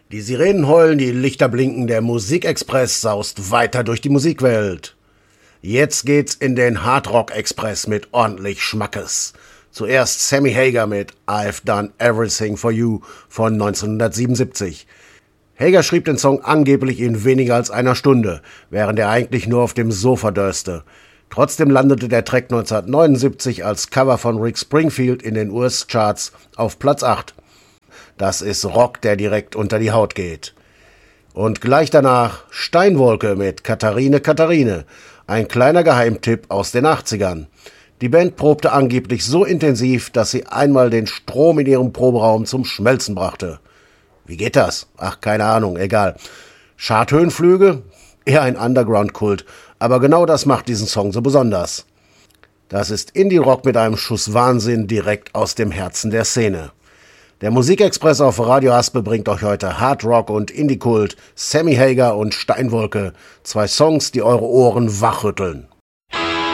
Die Sirenen heulen, die Lichter blinken, der Musikexpress saust weiter durch die Musikwelt. Jetzt geht's in den Hardrock-Express mit ordentlich Schmackes. Zuerst Sammy Hagar mit I've Done Everything for You von 1977. Hagar schrieb den Song angeblich in weniger als einer Stunde, während er eigentlich nur auf dem Sofa döste. Trotzdem landete der Track 1979 als Cover von Rick Springfield in den US-Charts auf Platz 8. Das ist Rock, der direkt unter die Haut geht. Und gleich danach Steinwolke mit Katharine, Katharine, ein kleiner Geheimtipp aus den 80ern. Die Band probte angeblich so intensiv, dass sie einmal den Strom in ihrem Proberaum zum Schmelzen brachte. Wie geht das? Ach, keine Ahnung, egal. Schadhöhenflüge? Eher ein Underground-Kult, aber genau das macht diesen Song so besonders. Das ist Indie-Rock mit einem Schuss Wahnsinn direkt aus dem Herzen der Szene. Der Musikexpress auf Radio Aspe bringt euch heute Hard Rock und Indie-Kult, Sammy Hagar und Steinwolke, zwei Songs, die eure Ohren wachrütteln.